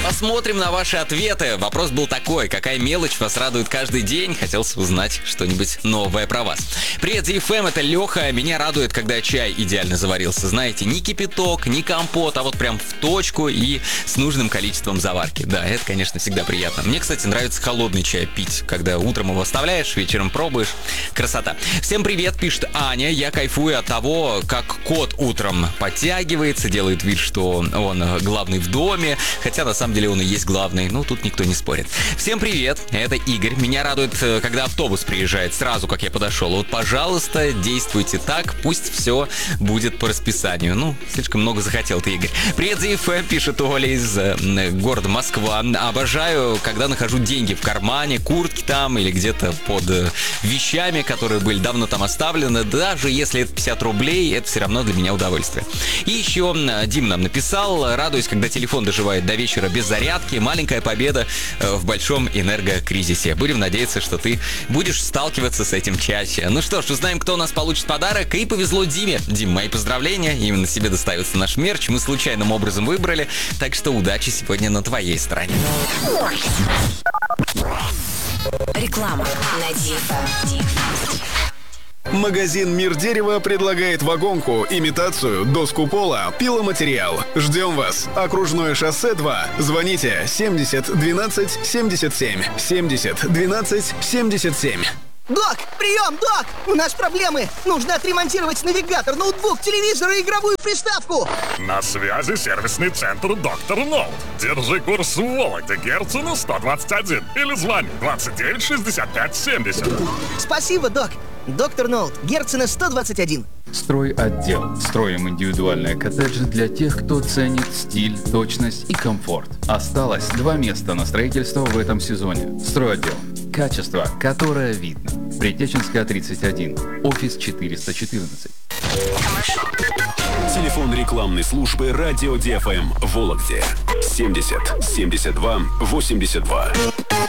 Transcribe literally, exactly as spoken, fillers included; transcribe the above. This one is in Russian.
Посмотрим на ваши ответы. Вопрос был такой: какая мелочь вас радует каждый день? Хотелось узнать что-нибудь новое про вас. Привет, ди эф эм, это Леха. Меня радует, когда чай идеально заварился. Знаете, ни кипяток, ни компот, а вот прям в точку и с нужным количеством заварки. Да, это, конечно, всегда приятно. Мне, кстати, нравится холодный чай пить, когда утром его оставляешь, вечером пробуешь. Красота. Всем привет, пишет Аня. Я кайфую от того, как кот утром подтягивается, делает вид, что он главный в доме, хотя на самом деле он и есть главный. Ну, тут никто не спорит. Всем привет, это Игорь. Меня радует, когда автобус приезжает сразу, как я подошел. Вот, пожалуйста, действуйте так, пусть все будет по расписанию. Ну, слишком много захотел ты, Игорь. Привет, ди эф эм, пишет Оля из э, города Москва. Обожаю, когда нахожу деньги в кармане, куртки там или где-то под э, вещами, которые были давно там оставлены. Даже если это пятьдесят рублей, это все равно для меня удовольствие. И еще э, Дим нам написал: радуюсь, когда телефон доживает до вечера без зарядки. Маленькая победа э, в большом энергокризисе. Будем надеяться, что ты будешь сталкиваться с этим чаще. Ну что ж, узнаем, кто у нас получит подарок. И повезло Диме. Дим, мои поздравления. Именно тебе достается наш мерч. Мы случайным образом выбрали. Так что удачи сегодня на твоей стороне. Реклама на ди эф эм. Магазин «Мир дерева» предлагает вагонку, имитацию, доску пола, пиломатериал. Ждем вас. Окружное шоссе два. Звоните семьдесят двенадцать семьдесят семь. семьдесят двенадцать семьдесят семь. Док, прием, док! У нас проблемы. Нужно отремонтировать навигатор, ноутбук, телевизор и игровую приставку. На связи сервисный центр «Доктор Ноут». Держи курс в Вологде, Герцена сто двадцать один. Или звони двадцать девять шестьдесят пять семьдесят. Спасибо, док. Доктор Ноут, Герцена сто двадцать один. Стройотдел. Строим индивидуальные коттеджи для тех, кто ценит стиль, точность и комфорт. Осталось два места на строительство в этом сезоне. Стройотдел. Качество, которое видно. Притеченская, тридцать один. Офис четыреста четырнадцать. Телефон рекламной службы «Радио ди эф эм» в Вологде. семьдесят семьдесят два восемьдесят два.